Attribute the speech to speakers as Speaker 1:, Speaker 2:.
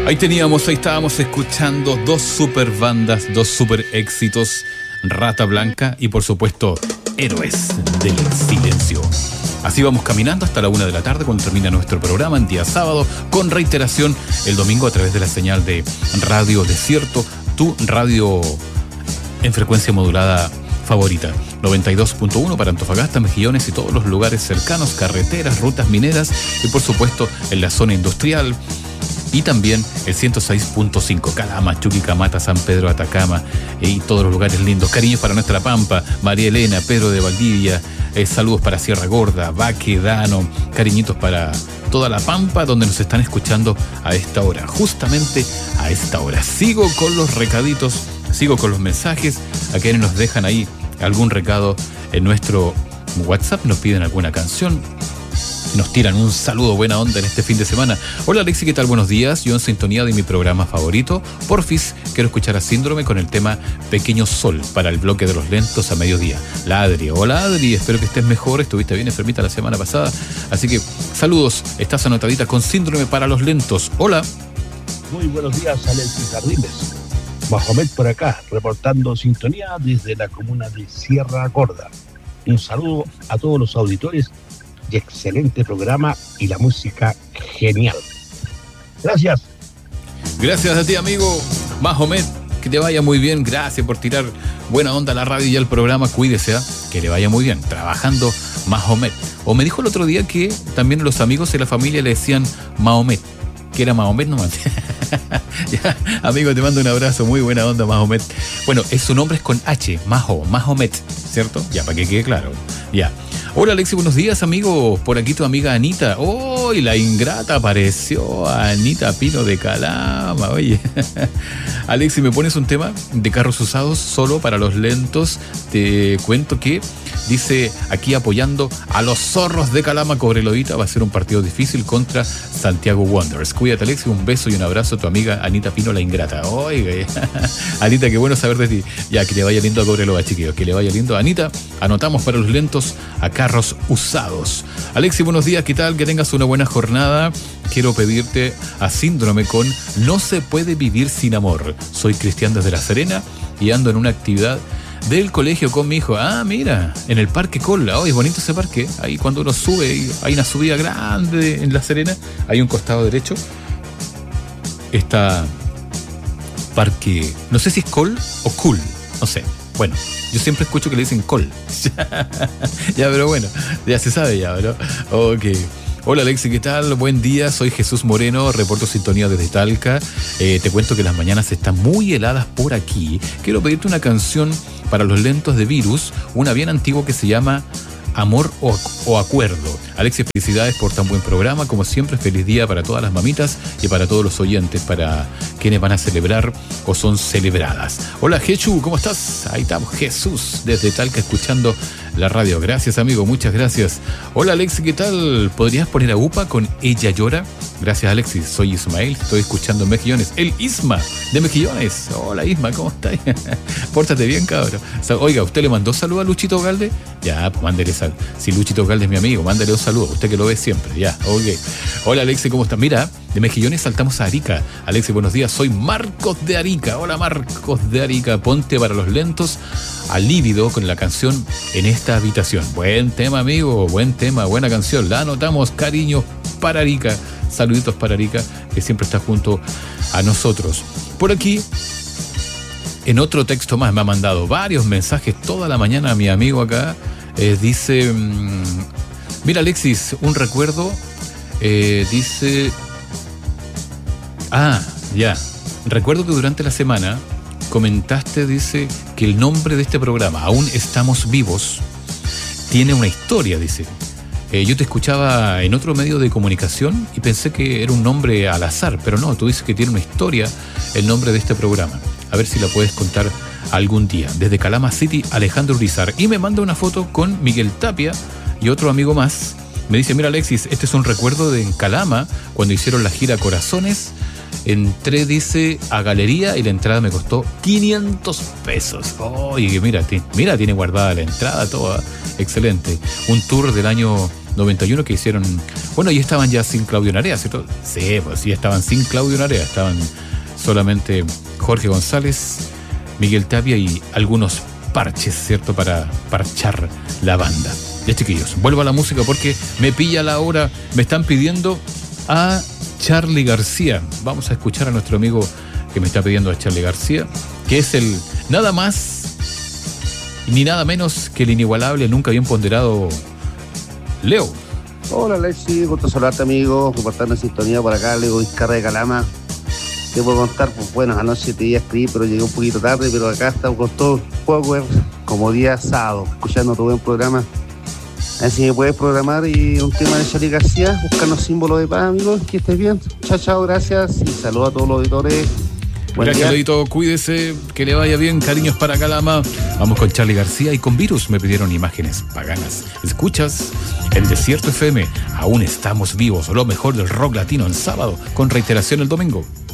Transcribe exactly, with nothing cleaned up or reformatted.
Speaker 1: Ahí teníamos, ahí estábamos escuchando dos super bandas, dos super éxitos, Rata Blanca y por supuesto Héroes del Silencio. Así vamos caminando hasta la una de la tarde cuando termina nuestro programa en día sábado, con reiteración el domingo a través de la señal de Radio Desierto, tu radio en frecuencia modulada favorita. noventa y dos punto uno para Antofagasta, Mejillones y todos los lugares cercanos, carreteras, rutas mineras y por supuesto en la zona industrial. Y también el ciento seis punto cinco, Calama, Chuquicamata, San Pedro, Atacama y todos los lugares lindos. Cariños para nuestra Pampa, María Elena, Pedro de Valdivia, eh, saludos para Sierra Gorda, Baquedano, cariñitos para toda la Pampa donde nos están escuchando a esta hora, justamente a esta hora. Sigo con los recaditos, sigo con los mensajes, a quienes nos dejan ahí algún recado en nuestro WhatsApp, nos piden alguna canción. Nos tiran un saludo buena onda en este fin de semana. Hola Alexi, ¿qué tal? Buenos días. Yo en sintonía de mi programa favorito, Porfis, quiero escuchar a Síndrome con el tema Pequeño Sol para el bloque de los lentos a mediodía. La Adri, hola Adri, espero que estés mejor. Estuviste bien enfermita la semana pasada. Así que saludos, estás anotadita con Síndrome para los lentos. Hola.
Speaker 2: Muy buenos días, Alexis Jardines. Mahomet por acá, reportando sintonía desde la comuna de Sierra Gorda. Un saludo a todos los auditores y excelente programa y la música genial. Gracias.
Speaker 1: Gracias a ti, amigo Mahomet. Que te vaya muy bien. Gracias por tirar buena onda a la radio y al programa. Cuídese, ¿eh? Que le vaya muy bien. Trabajando Mahomet. O me dijo el otro día que también los amigos de la familia le decían Mahomet. Que era Mahomet nomás. Ya, amigo, te mando un abrazo. Muy buena onda, Mahomet. Bueno, es, su nombre es con H. Maho, Mahomet, ¿cierto? Ya, para que quede claro. Ya. Hola Alexi, buenos días amigo, por aquí tu amiga Anita. ¡Oh! Y la ingrata apareció, Anita Pino de Calama. Oye, Alexi, ¿me pones un tema de carros usados solo para los lentos? Te cuento que dice aquí apoyando a los zorros de Calama, Cobreloita. Va a ser un partido difícil contra Santiago Wanderers. Cuídate Alexi, un beso y un abrazo a tu amiga Anita Pino la ingrata. Oiga, Anita, qué bueno saber de ti. Ya, que le vaya lindo a Cobreloa, chiquillos, que le vaya lindo. Anita, anotamos para los lentos a carros usados. Alexi, buenos días, ¿qué tal? Que tengas una buena jornada. Quiero pedirte a Síndrome con No se puede vivir sin amor. Soy Cristian desde La Serena y ando en una actividad del colegio con mi hijo. Ah, mira, en el Parque Colla. Oh, es bonito ese parque. Ahí cuando uno sube, hay una subida grande en La Serena. Hay un costado derecho. Está Parque, no sé si es Col o Cool, no sé. Bueno, yo siempre escucho que le dicen Col. Ya, pero bueno, ya se sabe ya, ¿no? Ok. Hola Alexi, ¿qué tal? Buen día, soy Jesús Moreno, reporto sintonía desde Talca. Eh, te cuento que las mañanas están muy heladas por aquí. Quiero pedirte una canción para los lentos de Virus, una bien antigua que se llama Amor o, o Acuerdo. Alexi, felicidades por tan buen programa. Como siempre, feliz día para todas las mamitas y para todos los oyentes, para quienes van a celebrar o son celebradas. Hola, Jechu, ¿cómo estás? Ahí estamos, Jesús, desde Talca, escuchando la radio. Gracias, amigo, muchas gracias. Hola, Alexi, ¿qué tal? ¿Podrías poner a Upa con Ella Llora? Gracias, Alexis. Soy Ismael, estoy escuchando en Mejillones. El Isma de Mejillones. Hola, Isma, ¿cómo estás? Pórtate bien, cabrón. O sea, oiga, ¿usted le mandó saludo a Luchito Galde? Ya, pues mándele saludo. Si Luchito Galde es mi amigo, mándale un saludo. Usted que lo ve siempre, ya, ok. Hola, Alexi, ¿cómo estás? Mira, de Mejillones saltamos a Arica. Alexi, buenos días. Soy Marcos de Arica. Hola, Marcos de Arica. Ponte para los lentos a Lívido con la canción En esta habitación. Buen tema, amigo. Buen tema, buena canción. La anotamos. Cariños para Arica. Saluditos para Arica, que siempre está junto a nosotros. Por aquí, en otro texto más, me ha mandado varios mensajes toda la mañana a mi amigo acá. Eh, dice, mmm, mira Alexis, un recuerdo. Eh, dice, ah, ya. Recuerdo que durante la semana comentaste, dice, que el nombre de este programa, Aún Estamos Vivos, tiene una historia, dice. Eh, yo te escuchaba en otro medio de comunicación y pensé que era un nombre al azar, pero no, tú dices que tiene una historia el nombre de este programa. A ver si la puedes contar algún día. Desde Calama City, Alejandro Urizar. Y me manda una foto con Miguel Tapia y otro amigo más. Me dice, mira Alexis, este es un recuerdo de en Calama, cuando hicieron la gira Corazones. Entré, dice, a galería y la entrada me costó quinientos pesos. Oye, mira, mira, tiene guardada la entrada toda. Excelente. Un tour del año noventa y uno que hicieron... Bueno, y estaban ya sin Claudio Narea, ¿cierto? Sí, pues sí, estaban sin Claudio Narea, estaban solamente Jorge González, Miguel Tapia y algunos parches, ¿cierto? Para parchar la banda. Ya, chiquillos, vuelvo a la música porque me pilla la hora. Me están pidiendo a Charly García. Vamos a escuchar a nuestro amigo que me está pidiendo a Charly García, que es el nada más ni nada menos que el inigualable, nunca bien ponderado Leo.
Speaker 3: Hola Alexi, gusto saludarte amigo, reportando en sintonía por acá, Leo Vizcarra de Calama. Te puedo contar, pues bueno, anoche te iba a escribir, pero llegué un poquito tarde, pero acá estamos con todo el power, como día sábado, escuchando tu buen programa. A ver si me puedes programar y un tema de Charly García, buscarnos símbolos de paz, amigos, que estés bien. Chao, chao, gracias y saludos a todos los auditores. Buen
Speaker 1: Gracias,
Speaker 3: día.
Speaker 1: Leito, cuídese, que le vaya bien, cariños para Calama. Vamos con Charly García y con Virus me pidieron imágenes paganas. ¿Escuchas? El Desierto F M, aún estamos vivos, lo mejor del rock latino en sábado, con reiteración el domingo.